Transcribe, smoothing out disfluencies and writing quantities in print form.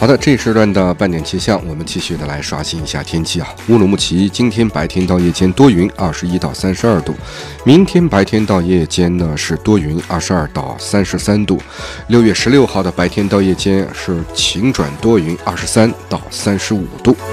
好的，这一时段的半点气象，我们继续的来刷新一下天气啊。乌鲁木齐今天白天到夜间多云，21到32度；明天白天到夜间呢是多云，22到33度。6月16号的白天到夜间是晴转多云，23到35度。